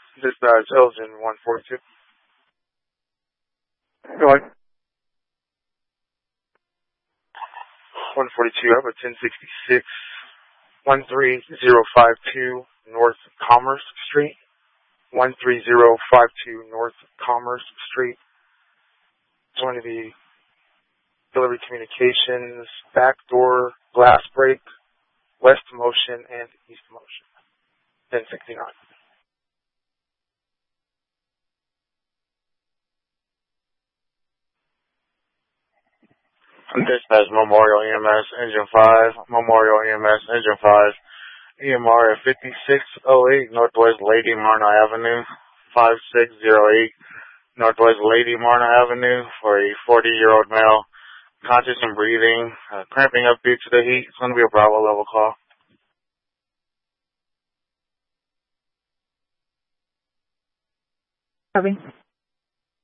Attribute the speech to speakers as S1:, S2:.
S1: Dispatch Elgin 142.
S2: Go ahead.
S1: 142, I have a 1066, 13052 North Commerce Street. 13052 North Commerce Street. It's going to be delivery communications, back door, glass break, west motion, and east motion. 1069.
S3: Dispatch Memorial EMS Engine 5, Memorial EMS Engine 5, EMR at 5608 Northwest Lady Marna Avenue, 5608 Northwest Lady Marna Avenue for a 40-year-old male, conscious and breathing, cramping up due to the heat. It's going to be a Bravo level call.
S4: Copy.